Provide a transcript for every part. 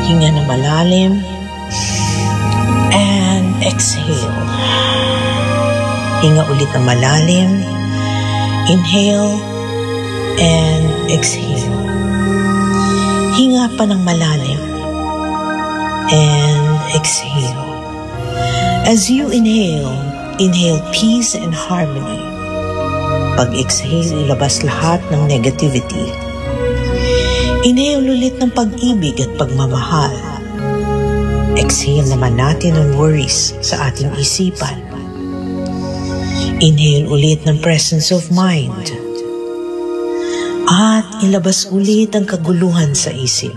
Hinga na malalim. And exhale. Hinga ulit na malalim. Inhale. And exhale. Hinga pa ng malalim. And exhale. As you inhale, inhale peace and harmony. Pag-exhale, ilabas lahat ng negativity. Inhale ulit ng pag-ibig at pagmamahal. Exhale naman natin ang worries sa ating isipan. Inhale ulit ng presence of mind. At ilabas ulit ang kaguluhan sa isip.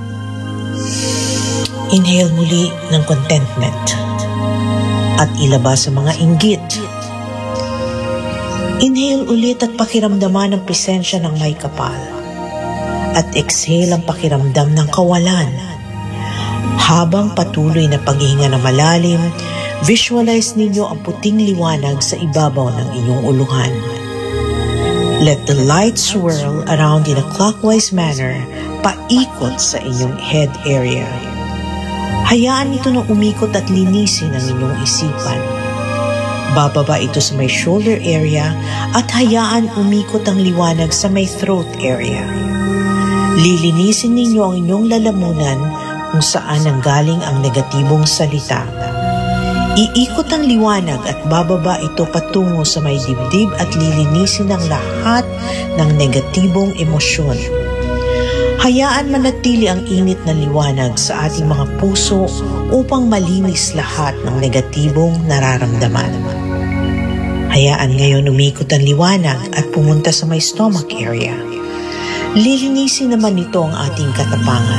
Inhale muli ng contentment. At ilabas ang mga inggit. Inhale ulit at pakiramdaman ang presensya ng may kapal. At exhale ang pakiramdam ng kawalan. Habang patuloy na paghinga na malalim, visualize ninyo ang puting liwanag sa ibabaw ng inyong uluhan. Let the light swirl around in a clockwise manner, paikot sa inyong head area. Hayaan ito na umikot at linisin ang inyong isipan. Bababa ito sa may shoulder area at hayaan umikot ang liwanag sa may throat area. Lilinisin ninyo ang inyong lalamunan kung saan nanggaling ang negatibong salita. Iikot ang liwanag at bababa ito patungo sa may dibdib at lilinisin ang lahat ng negatibong emosyon. Hayaan manatili ang init na liwanag sa ating mga puso upang malinis lahat ng negatibong nararamdaman. Hayaan ngayon umikot ang liwanag at pumunta sa may stomach area. Lilinisin naman ito ang ating katapangan.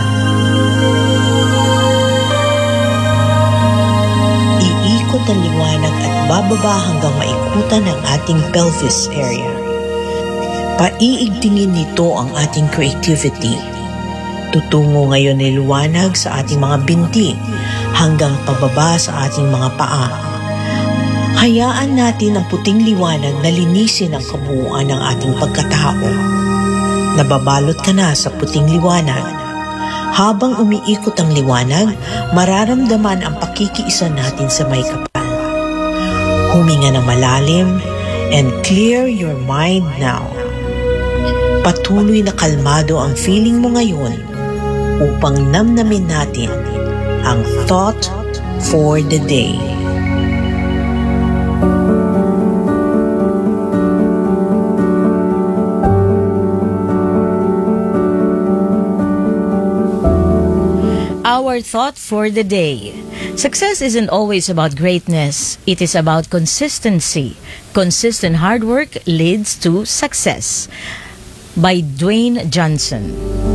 Iikot ang liwanag at bababa hanggang maikutan ang ating pelvis area. Paiigtingin nito ang ating creativity. Tutungo ngayon ang liwanag sa ating mga binti hanggang pababa sa ating mga paa. Hayaan natin ang puting liwanag na linisin ang kabuuan ng ating pagkatao. Nababalot ka na sa puting liwanag. Habang umiikot ang liwanag, mararamdaman ang pakikiisa natin sa may kapal. Huminga ng malalim and clear your mind now. Patuloy na kalmado ang feeling mo ngayon upang namnamin natin ang thought for the day. Our thought for the day. Success isn't always about greatness. It is about consistency. Consistent hard work leads to success. By Dwayne Johnson.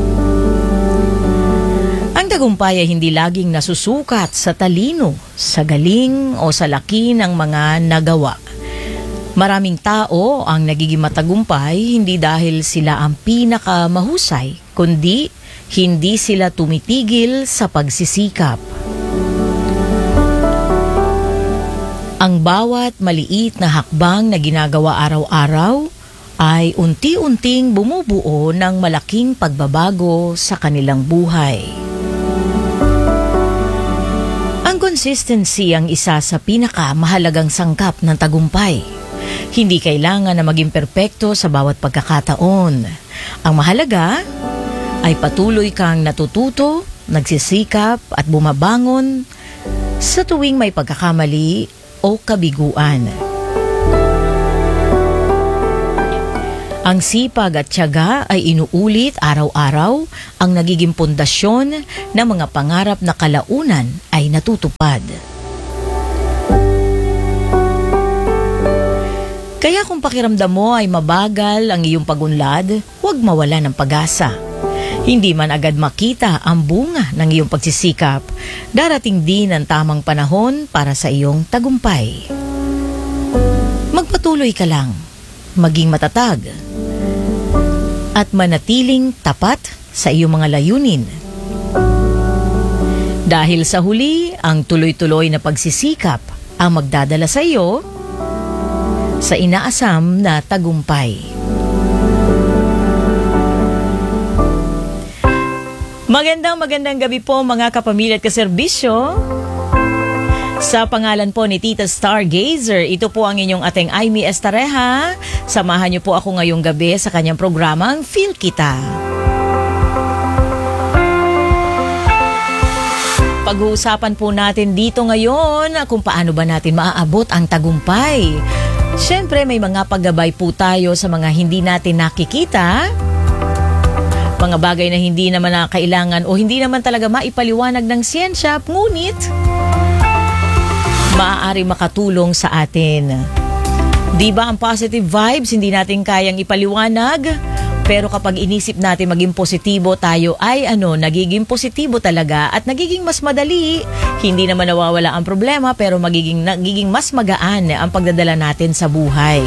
Ang tagumpay ay hindi laging nasusukat sa talino, sa galing o sa laki ng mga nagawa. Maraming tao ang nagiging matagumpay hindi dahil sila ang pinakamahusay, kundi hindi sila tumitigil sa pagsisikap. Ang bawat maliit na hakbang na ginagawa araw-araw ay unti-unting bumubuo ng malaking pagbabago sa kanilang buhay. Ang consistency ang isa sa pinakamahalagang sangkap ng tagumpay. Hindi kailangan na maging perpekto sa bawat pagkakataon. Ang mahalaga ay patuloy kang natututo, nagsisikap at bumabangon sa tuwing may pagkakamali o kabiguan. Ang sipag at tiyaga ay inuulit araw-araw, ang nagiging pundasyon ng mga pangarap na kalaunan ay natutupad. Kaya kung pakiramdam mo ay mabagal ang iyong pagunlad, huwag mawala ng pag-asa. Hindi man agad makita ang bunga ng iyong pagsisikap, darating din ang tamang panahon para sa iyong tagumpay. Magpatuloy ka lang, maging matatag, at manatiling tapat sa iyong mga layunin. Dahil sa huli, ang tuloy-tuloy na pagsisikap ang magdadala sa iyo sa inaasam na tagumpay. Magandang gabi po mga kapamilya at kaserbisyo. Sa pangalan po ni Tita Stargazer, ito po ang inyong ating Aimee Estareja. Samahan niyo po ako ngayong gabi sa kanyang programang Feel Kita. Pag-uusapan po natin dito ngayon kung paano ba natin maaabot ang tagumpay. Siyempre may mga paggabay po tayo sa mga hindi natin nakikita. Mga bagay na hindi naman na kailangan o hindi naman talaga maipaliwanag ng siyensya, ngunit maaari makatulong sa atin. Di ba ang positive vibes hindi natin kayang ipaliwanag? Pero kapag inisip natin maging positibo, tayo ay nagiging positibo talaga at nagiging mas madali. Hindi naman nawawala ang problema pero nagiging mas magaan ang pagdadala natin sa buhay.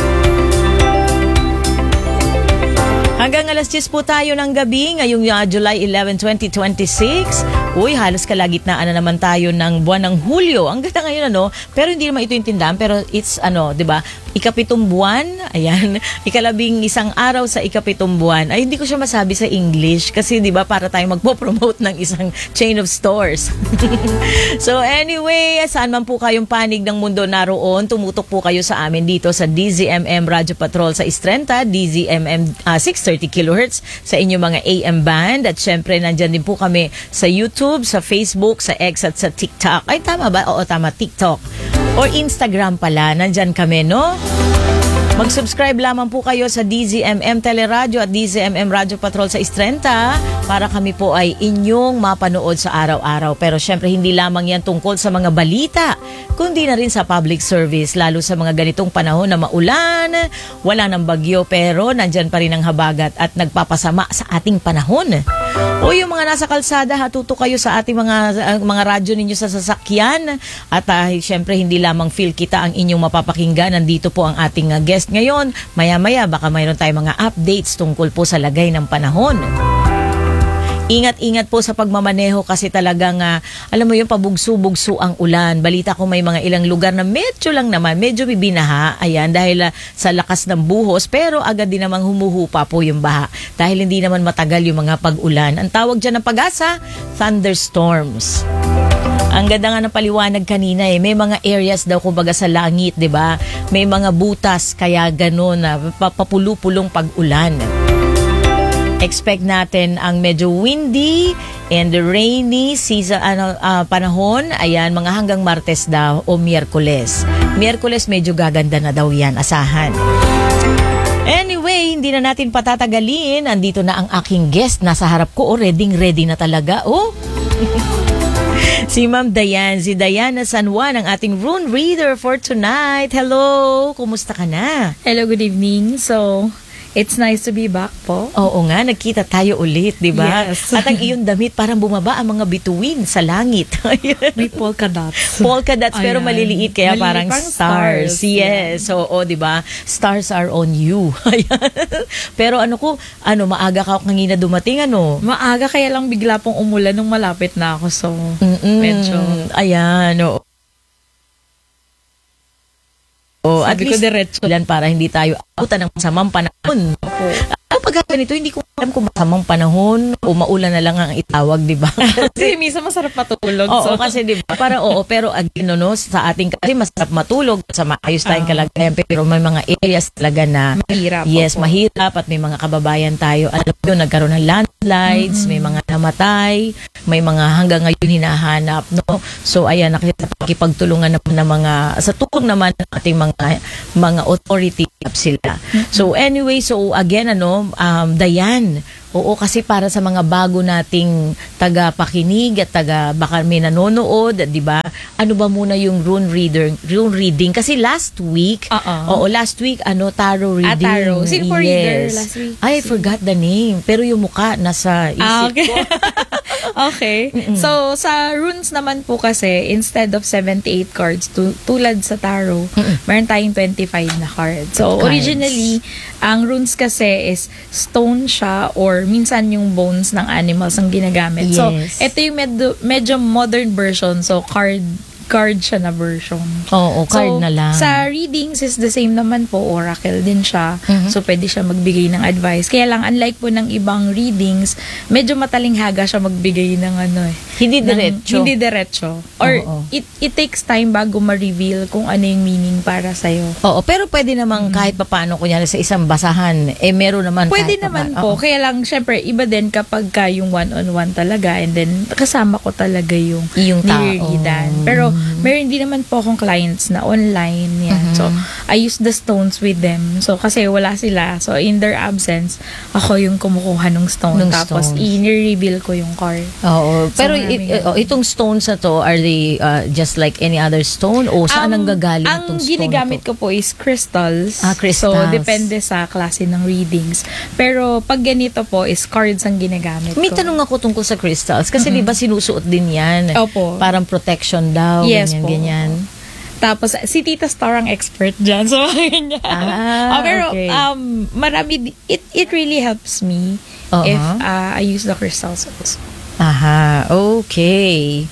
Hanggang alas 10 po tayo ng gabi ngayong July 11, 2026. Uy, halos kalagitnaan na naman tayo ng buwan ng Hulyo. Ang ganda ngayon pero hindi naman ito yung tindahan, pero it's 'di ba? Ikapitong buwan, ayan, ikalabing isang araw sa ikapitong buwan. Ay, hindi ko siya masabi sa English kasi 'di ba para tayo magpo-promote ng isang chain of stores. So anyway, saan man po kayong panig ng mundo naroon, tumutok po kayo sa amin dito sa DZMM Radyo Patrol sa Istrenta, DZMM 630 kHz sa inyong mga AM band. At syempre, nandyan din po kami sa YouTube, sa Facebook, sa X at sa TikTok. Ay, tama ba? Oo, tama, TikTok. Or Instagram pala, nandyan kami, no? Mag-subscribe lamang po kayo sa DZMM Teleradio at DZMM Radyo Patrol sa Istrenta para kami po ay inyong mapanood sa araw-araw. Pero syempre hindi lamang yan tungkol sa mga balita, kundi na rin sa public service, lalo sa mga ganitong panahon na maulan, wala ng bagyo pero nandyan pa rin ang habagat at nagpapasama sa ating panahon. O yung mga nasa kalsada, hatuto kayo sa ating mga radyo ninyo sa sasakyan at syempre hindi lamang feel kita ang inyong mapapakinggan. Nandito po ang ating guest ngayon. Maya-maya baka mayroon tayong mga updates tungkol po sa lagay ng panahon. Ingat-ingat po sa pagmamaneho kasi talagang, alam mo yung pabugso-bugso ang ulan. Balita ko may mga ilang lugar na medyo lang naman, medyo bibinaha, ayan, dahil sa lakas ng buhos, pero agad din namang humuhupa po yung baha. Dahil hindi naman matagal yung mga pag-ulan. Ang tawag dyan ng pag-asa, thunderstorms. Ang ganda nga ng paliwanag kanina may mga areas daw kumbaga sa langit, 'di ba? May mga butas kaya gano'n na papulupulong pag-ulan. Expect natin ang medyo windy and rainy season panahon, ayan, mga hanggang Martes daw o Miyerkules. Miyerkules medyo gaganda na daw 'yan, asahan. Anyway, hindi na natin patatagalin. Andito na ang aking guest. Nasa harap ko, ready na talaga. Si Ma'am Diane, si Diana San Juan, ang ating rune reader for tonight. Hello, kumusta ka na? Hello, good evening. So, it's nice to be back po. Oo nga, nagkita tayo ulit, di ba? Yes. At ang iyong damit parang bumaba ang mga bituin sa langit. May polka dots. Polka dots, pero Ayan. maliliit kaya parang Maliliit, stars. Yes. So, di ba? Stars are on you. Pero maaga ka kanina dumating, Maaga kaya lang bigla pong umulan nung malapit na ako. So, medyo... Ayan, oo. At Sabi ko least, diretso. para hindi tayo abutan ng masamang panahon. Pag ganito, hindi ko alam kung masamang panahon o maulan na lang ang itawag, di ba? Kasi minsan masarap matulog. Oo, kasi di ba? Pero again, sa ating kasi masarap matulog sa maayos tayong kalagayan. Pero may mga areas talaga na Mahirap. yes, mahirap at may mga kababayan tayo. Alam mo yun, nagkaroon ng landslides, may mga namatay, may mga hanggang ngayon hinahanap, no? So, ayan, nakikipagtulungan naman ng mga, sa tulong naman ng ating mga authority sila. So, anyway, again, Diane, oo, kasi para sa mga bago nating taga-pakinig at baka may nanonood, di ba? Ano ba muna yung rune reading? Kasi last week, tarot reading. Tarot. Sino po reader last week? I forgot the name. Pero yung mukha nasa isip okay. ko. Okay. So, sa runes naman po kasi, instead of 78 cards, tulad sa tarot, meron tayong 25 na cards. So, originally, ang runes kasi is stone siya or minsan yung bones ng animals ang ginagamit. Yes. So, ito yung medyo modern version. So, card card siya na version. Oo, card na lang. Sa readings is the same naman po, oracle din siya. So, pwede siya magbigay ng advice. Kaya lang, unlike po ng ibang readings, medyo matalinghaga siya magbigay ng Hindi diretso. Hindi diretso. Or, it takes time bago ma-reveal kung ano yung meaning para sa'yo. Oo, pero pwede namang kahit papaano, kunyari sa isang basahan, meron naman Pwede kahit naman po. Kaya lang, syempre, iba din kapag yung one-on-one talaga and then kasama ko talaga yung tao. nire-readan. Pero meron din naman po akong clients na online yan. So I use the stones with them. So kasi wala sila. So in their absence, ako yung kumukuha ng stone. Tapos i-reveal ko yung card. Oo. Pero itong stones na to, are they just like any other stone? O saan ang gagaling itong stone? Ang ginagamit ko po is crystals. Crystals. So depende sa klase ng readings. Pero pag ganito po is cards ang ginagamit ko. May tanong ako tungkol sa crystals. Kasi di ba sinusuot din yan? Opo. Parang protection daw. Yes ganyan. Tapos, si Tita Star ang expert dyan. So, ganyan. Pero, okay. Marami, it really helps me if I use the crystals also. Okay.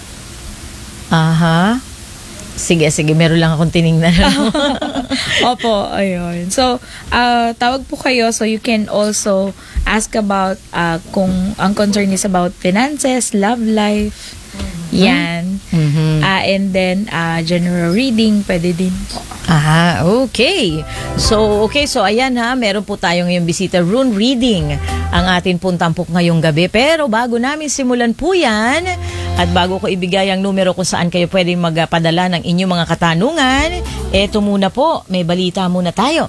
Sige, meron lang akong tinignan. Opo, ayun. So, tawag po kayo so you can also ask about kung ang concern is about finances, love life, yan. And then, general reading, pwede din po. Okay. So ayan meron po tayo ngayong bisita, rune reading ang atin pong tampok ngayong gabi. Pero bago namin simulan po yan, at bago ko ibigay ang numero kung saan kayo pwedeng magpadala ng inyong mga katanungan, eto muna po, may balita muna tayo.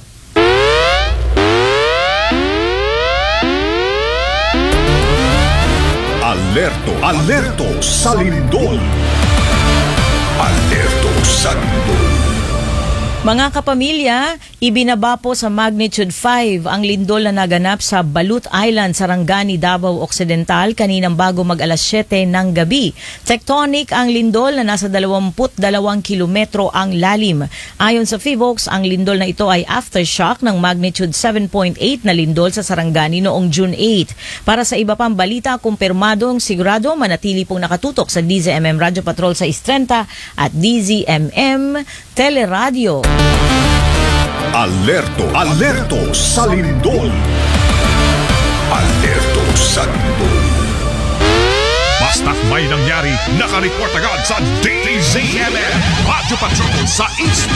Alerto sa lindol. Alerto sa lindol. Mga kapamilya, ibinaba po sa magnitude 5 ang lindol na naganap sa Balut Island, Sarangani, Davao Occidental kaninang bago mag-alas 7 ng gabi. Tectonic ang lindol na nasa 22 kilometro ang lalim. Ayon sa PHIVOLCS, ang lindol na ito ay aftershock ng magnitude 7.8 na lindol sa Sarangani noong June 8. Para sa iba pang balita, kumpirmadong sigurado manatili pong nakatutok sa DZMM Radio Patrol sa 630 at DZMM Teleradio. Alerto sa lindol. Alerto sa lindol. Basta't may nangyari, nakareport agad sa DZMM Radio Patrol sa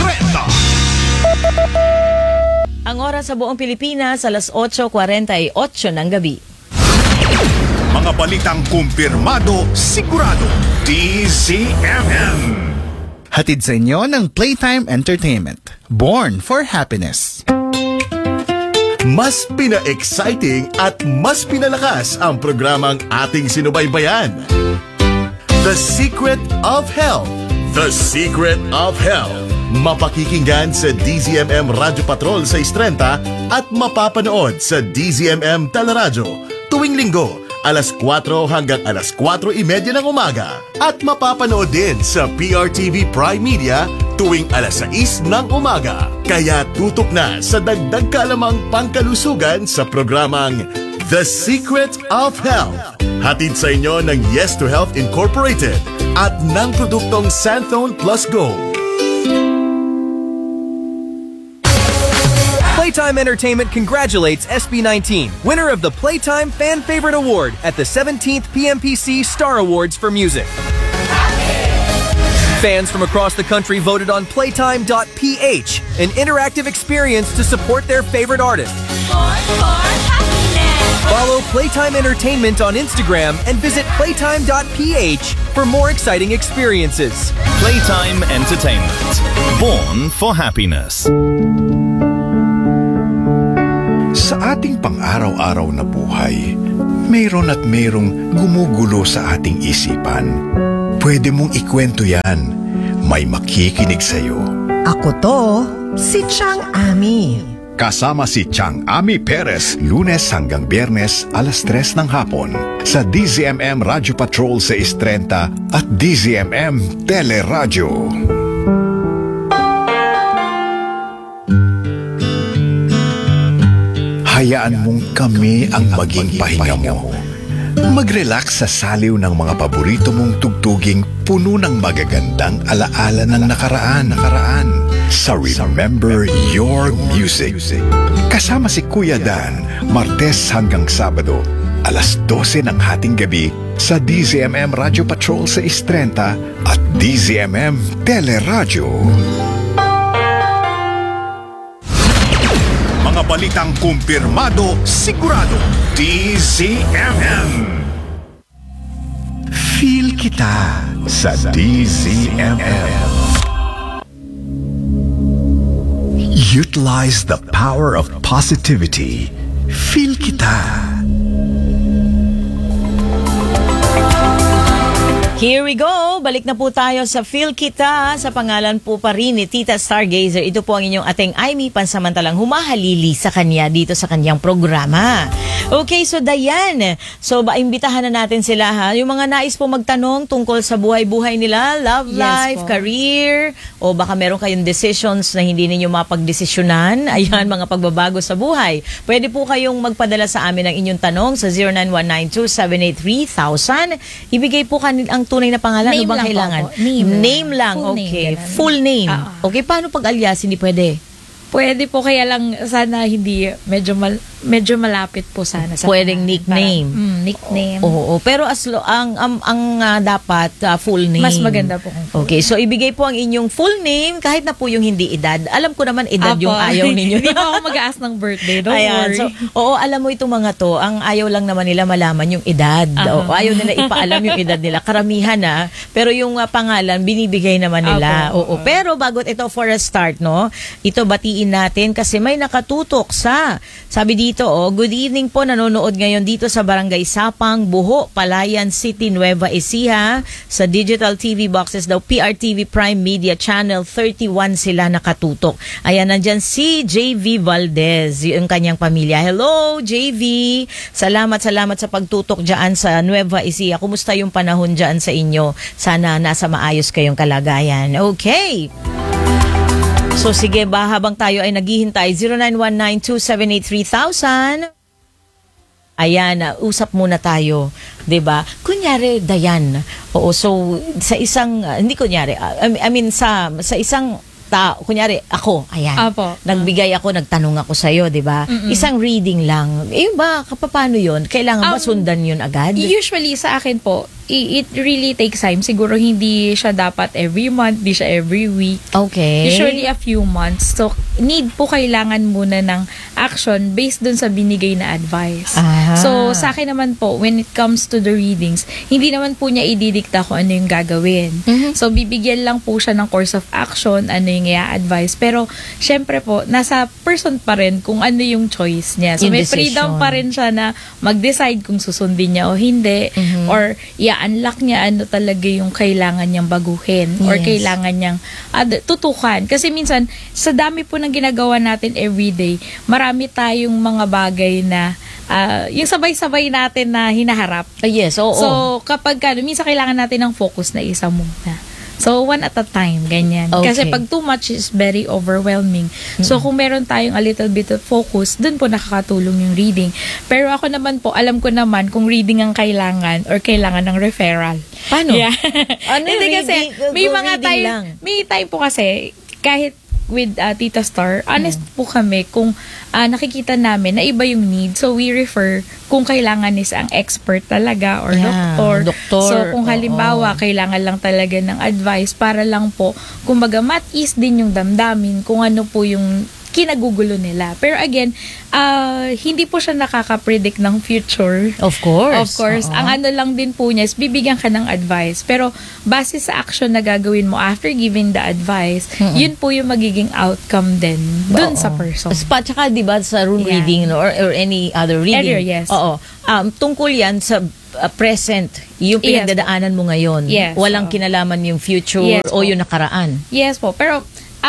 630. Ang oras sa buong Pilipinas, alas 8:48 ng gabi. Mga balitang kumpirmado, sigurado. DZMM. Hatid sa inyo ng Playtime Entertainment. Born for Happiness. Mas pina-exciting at mas pinalakas ang programang ating sinubaybayan. The Secret of Health. The Secret of Health. Mapakikinggan sa DZMM Radio Patrol sa 630 at mapapanood sa DZMM Teleradio tuwing linggo alas 4 hanggang alas 4:30 ng umaga. At mapapanood din sa PRTV Prime Media tuwing alas 6 ng umaga. Kaya tutok na sa dagdag kalamang pangkalusugan sa programang The Secret of Health. Hatid sa inyo ng Yes to Health Incorporated at ng produktong Santhone Plus Gold. Playtime Entertainment congratulates SB19, winner of the Playtime Fan Favorite Award at the 17th PMPC Star Awards for Music. Fans from across the country voted on Playtime.ph, an interactive experience to support their favorite artist. Follow Playtime Entertainment on Instagram and visit Playtime.ph for more exciting experiences. Playtime Entertainment. Born for happiness. Sa ating pang-araw-araw na buhay, mayroon at mayroong gumugulo sa ating isipan. Pwede mong ikwento yan. May makikinig sa'yo. Ako to, si Chang Ami. Kasama si Chang Ami Perez, Lunes hanggang Biyernes, alas 3 ng hapon. Sa DZMM Radio Patrol sa 630 at DZMM Teleradio. Hayaan mong kami ang maging pahinga mo. Mag-relax sa saliw ng mga paborito mong tugtuging puno ng magagandang alaala ng nakaraan. Sa Remember Your Music. Kasama si Kuya Dan, Martes hanggang Sabado, alas 12 ng hating gabi sa DZMM Radio Patrol sa 630 at DZMM Teleradio. Mga balitang kumpirmado, sigurado, DZMM. Feel kita sa DZMM. Utilize the power of positivity. Feel kita. Here we go! Balik na po tayo sa Feel Kita. Sa pangalan po pa rin ni Tita Stargazer. Ito po ang inyong ating Aimee, pansamantalang humahalili sa kanya dito sa kanyang programa. Okay, so Dayan. So imbitahan na natin sila ha. Yung mga nais po magtanong tungkol sa buhay-buhay nila, love life, career, o baka meron kayong decisions na hindi ninyo mapagdesisyonan. Ayan, mga pagbabago sa buhay. Pwede po kayong magpadala sa amin ng inyong tanong sa 09192783,000. Ibigay po ang tunay na pangalan. Name ano bang lang kailangan? po. Name lang. Full Okay. name, Full name. Okay, paano pag alias? Hindi pwede. Pwede po, kaya lang sana hindi medyo malapit po sana sa Pwedeng pangalan. nickname. Parang, nickname. Oo. Pero ang dapat full name. Mas maganda po kung full Okay, so ibigay po ang inyong full name kahit na po yung hindi edad. Alam ko naman edad Apo. yung ayaw ninyo. Hindi po ako mag-aas ng birthday. Don't Ayan, worry. so, alam mo itong mga to, ang ayaw lang naman nila malaman yung edad. O, ayaw nila ipaalam yung edad nila. Karamihan na. Pero yung pangalan, binibigay naman nila. Apo. Oo. Pero bago ito for a start, no? Ito batiin natin kasi may nakatutok sabi dito, good evening po, nanonood ngayon dito sa Barangay Sapang, Buho, Palayan City, Nueva Ecija. Sa digital TV boxes daw, PRTV Prime Media Channel 31 sila nakatutok. Ayan, nandyan si JV Valdez, yung kanyang pamilya. Hello, JV! Salamat sa pagtutok dyan sa Nueva Ecija. Kumusta yung panahon dyan sa inyo? Sana nasa maayos kayong kalagayan. Okay! So sige ba, habang tayo ay naghihintay, 09192783,000. Ayan, usap muna tayo, 'di ba? Kunyari, Dayan. Oo, so sa isang hindi kunyari, I mean sa isang tao, kunyari ako, ayan. Apo. Nagbigay ako, nagtanong ako sa iyo, 'di ba? Isang reading lang. Eh ba, paano 'yon? Kailangan ba sundan 'yon agad? Usually sa akin po, it really takes time. Siguro hindi siya dapat every month, hindi siya every week. Okay. Usually a few months. So, need po kailangan muna ng action based dun sa binigay na advice. Aha. So, sa akin naman po, when it comes to the readings, hindi naman po niya ididikta kung ano yung gagawin. So, bibigyan lang po siya ng course of action, ano yung i-advise. Pero, syempre po, nasa person pa rin kung ano yung choice niya. So, Yung may freedom decision. pa rin siya na mag-decide kung susundin niya o hindi. Or, unlock niya ano talaga yung kailangan niyang baguhin or Yes. kailangan niyang tutukan. Kasi minsan, sa dami po ng ginagawa natin everyday, marami tayong mga bagay na yung sabay-sabay natin na hinaharap. Yes, oo. So, kapag minsan kailangan natin ng focus na isa muna. So, one at a time, ganyan. Okay. Kasi pag too much is very overwhelming. So, kung meron tayong a little bit of focus, dun po nakakatulong yung reading. Pero ako naman po, alam ko naman kung reading ang kailangan or kailangan ng referral. Paano? Yeah. Ano Hindi kasi, reading? may Go mga reading time, lang. may time po kasi, kahit with Tita Star, honest po kami kung nakikita namin na iba yung need. So, we refer kung kailangan is ang expert talaga or doktor. So, kung halimbawa, kailangan lang talaga ng advice para lang po, kumbaga, mat-ease din yung damdamin kung ano po yung kinagugulo nila. Pero again, hindi po siya nakaka-predict ng future. Of course. Of course. Ang ano lang din po niya is bibigyan ka ng advice. Pero base sa action na gagawin mo after giving the advice, yun po yung magiging outcome din dun sa person. Tsaka diba sa rune Yeah. reading or any other reading. Yes. Oo. Tungkol yan sa present, yung pinagdadaanan mo ngayon. Yes. Walang kinalaman yung future Yes, o po. yung nakaraan. Yes po. Pero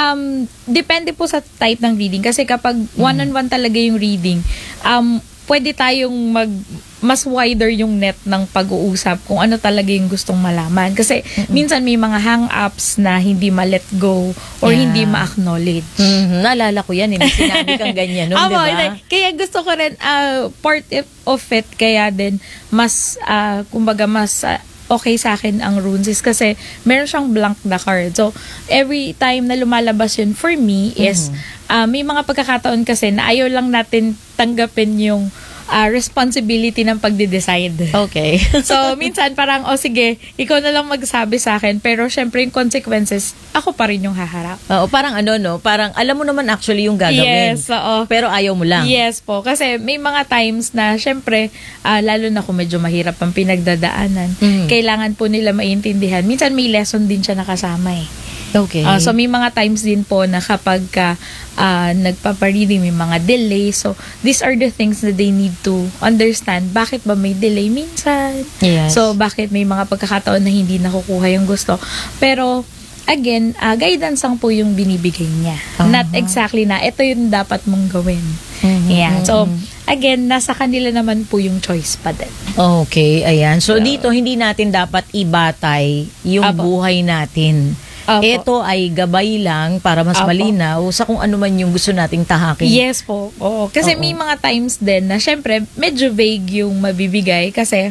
depende po sa type ng reading. Kasi kapag one-on-one talaga yung reading, pwede tayong mas wider yung net ng pag-uusap kung ano talaga yung gustong malaman. Kasi minsan may mga hang-ups na hindi ma-let go or hindi ma-acknowledge. Naalala ko yan, may sinabi kang ganyan, no? Diba? Kaya gusto ko rin, part of it, kaya din, mas, kumbaga, mas okay sa akin ang runes is kasi meron siyang blank na card. So, every time na lumalabas yun, for me, is, may mga pagkakataon kasi na ayaw lang natin tanggapin yung responsibility ng pagde-decide. Okay. So, minsan parang, sige, ikaw na lang magsabi sa akin, pero syempre yung consequences, ako pa rin yung haharap. Oo, parang parang alam mo naman actually yung gagawin. Yes, oo. Pero ayaw mo lang. Yes po, kasi may mga times na syempre, lalo na kung medyo mahirap ang pinagdadaanan, kailangan po nila maintindihan. Minsan may lesson din siya nakasama eh. Okay. So may mga times din po na kapag nagpapareading may mga delay. So these are the things that they need to understand. Bakit ba may delay minsan? Yes. So bakit may mga pagkakataon na hindi nakukuha yung gusto? Pero again, guidance lang po yung binibigay niya. Not exactly na ito yung dapat mong gawin. Yeah. So again, nasa kanila naman po yung choice pa din. Okay, ayan. So dito hindi natin dapat ibatay yung buhay natin. Opo. Ito ay gabay lang para mas malinaw sa kung ano man yung gusto nating tahakin. Yes po. Oo. Kasi may mga times din na syempre medyo vague yung mabibigay kasi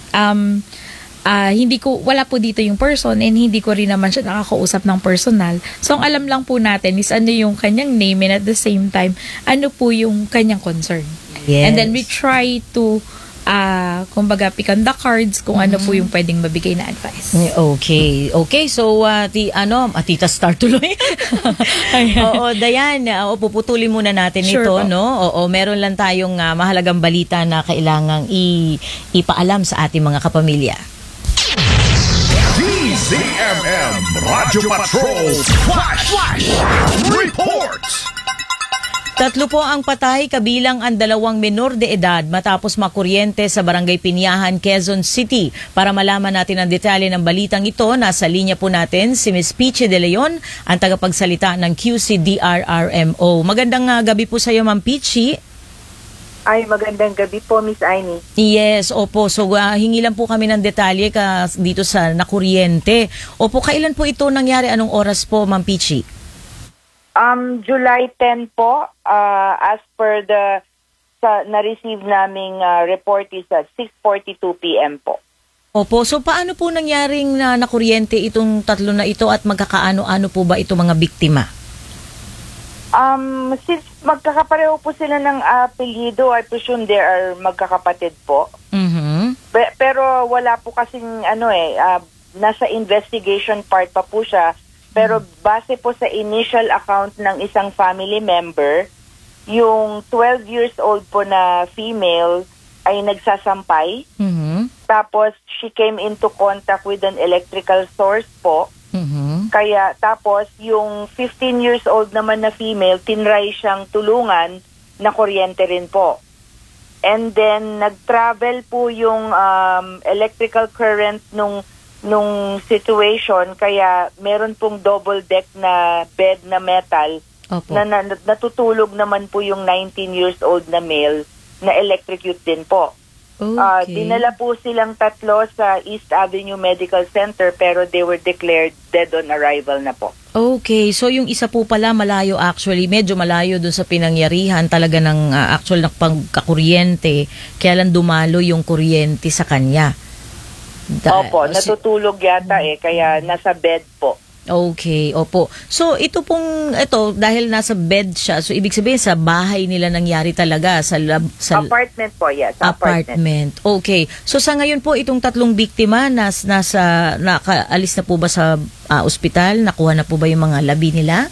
wala po dito yung person and hindi ko rin naman siya nakakausap ng personal. So ang alam lang po natin is ano yung kanyang name and at the same time ano po yung kanyang concern. Yes. And then we try to kumbaga pick on the cards kung ano po yung pwedeng mabigay na advice. Okay. Okay, so Tita Star tuloy. Oo, Dayan, puputulin muna natin Sure ito, po. no? Oo, meron lang tayong mahalagang balita na kailangang ipaalam sa ating mga kapamilya. DZMM Radio Patrol Flash Reports. 3 po ang patay kabilang ang 2 menor de edad matapos makuryente sa Barangay Pinyahan, Quezon City. Para malaman natin ang detalye ng balitang ito, nasa linya po natin si Ms. Pichi De Leon, ang tagapagsalita ng QCDRRMO. Magandang gabi po sa iyo, Ma'am Pichi. Ay, magandang gabi po, Miss Aini. Yes, opo. So, hingi lang po kami ng detalye dito sa nakuryente. Opo, kailan po ito nangyari? Anong oras po, Ma'am Pichi? July 10 po, as per na-receive naming report is at 6:42 p.m. po. Opo, so paano po nangyaring nakuryente itong 3 na ito at magkakaano-ano po ba ito mga biktima? Since magkakapareho po sila ng apelyido, I presume they are magkakapatid po. Pero wala po kasing nasa investigation part pa po siya. Pero base po sa initial account ng isang family member, yung 12 years old po na female ay nagsasampay. Tapos she came into contact with an electrical source po. Kaya tapos yung 15 years old naman na female, tinry siyang tulungan na kuryente rin po. And then nag-travel po yung electrical current nung situation, kaya meron pong double deck na bed na metal. Opo. na natutulog naman po yung 19 years old na male na electrocute din po. Okay. Dinala po silang 3 sa East Avenue Medical Center pero they were declared dead on arrival na po. Okay, so yung isa po pala malayo actually, medyo malayo dun sa pinangyarihan talaga ng actual na pagkakuryente, kaya lang dumalo yung kuryente sa kanya. Opo, natutulog yata kaya nasa bed po. Okay, opo. So ito dahil nasa bed siya, so ibig sabihin sa bahay nila nangyari talaga sa apartment po, yes. Apartment. Okay. So sa ngayon po itong 3 biktima nakaalis na po ba sa ospital? Nakuha na po ba yung mga labi nila?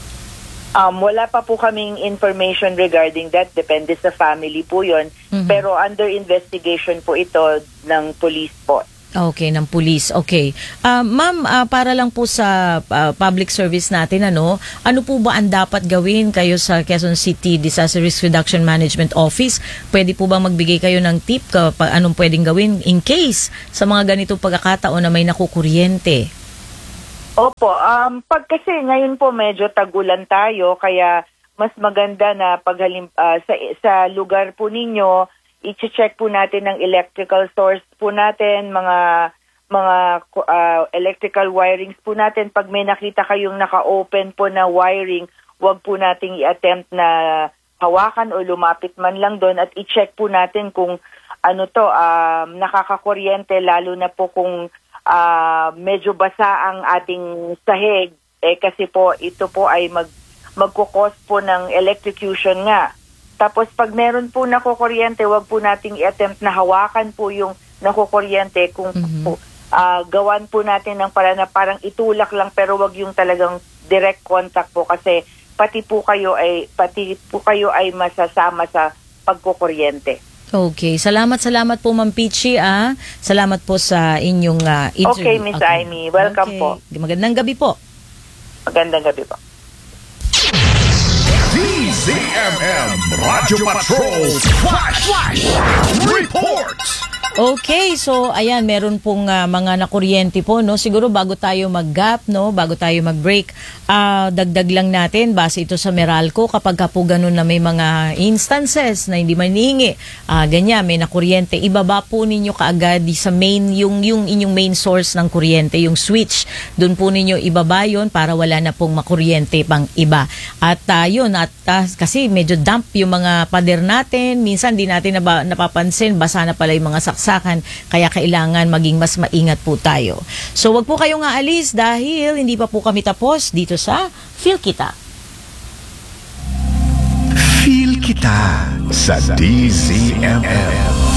Wala pa po kaming information regarding that. Depende sa family po yun. Pero under investigation po ito ng police po. Okay, ng police. Okay. Ma'am, para lang po sa public service natin, ano po ba ang dapat gawin kayo sa Quezon City Disaster Risk Reduction Management Office? Pwede po ba magbigay kayo ng tip anong pwedeng gawin in case sa mga ganitong pagkakataon na may nakukuryente? Opo, pag kasi ngayon po medyo tagulan tayo, kaya mas maganda na sa lugar po ninyo i-check po natin ng electrical source po natin, mga electrical wirings po natin. Pag may nakita kayong naka-open po na wiring, wag po nating i-attempt na hawakan o lumapit man lang doon, at i-check po natin kung nakakakuryente, lalo na po kung medyo basa ang ating sahig, kasi po ito po ay magkukos po ng electrocution nga. Tapos pag meron po nakukuryente, wag po nating i-attempt na hawakan po yung nakukuryente, kung gawan po natin ng para na parang itulak lang, pero wag yung talagang direct contact po, kasi pati po kayo ay masasama sa pagkukuryente. Okay, salamat po Ma'am Peachy. Salamat po sa inyong interview. Okay, Miss Amy, welcome po. Magandang gabi po. Magandang gabi po. DZMM Radio Patrol Flash Reports. Okay, so ayan, meron pong mga nakuryente po, no? Siguro bago tayo mag-gap, no? Bago tayo mag-break, dagdag lang natin, base ito sa Meralco, kapag po ganun na may mga instances na hindi manihingi, ganyan, may nakuryente, ibaba po ninyo kaagad sa main, yung inyong main source ng kuryente, yung switch, doon po ninyo ibaba yun para wala na pong makuryente pang iba. At kasi medyo damp yung mga pader natin, minsan di natin napapansin, basa na pala yung mga saksakan, kaya kailangan maging mas maingat po tayo. So wag po kayong aalis dahil hindi pa po kami tapos dito sa Feel Kita. Feel Kita sa DZMM.